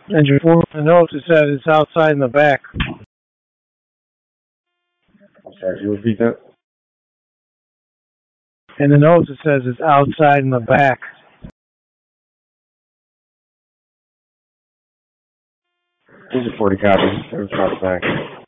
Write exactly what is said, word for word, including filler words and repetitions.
And your form the notes it says it's outside in the back. I'm sorry, you repeat that? In the notes it says it's outside in the back. These are forty copies. They're front back.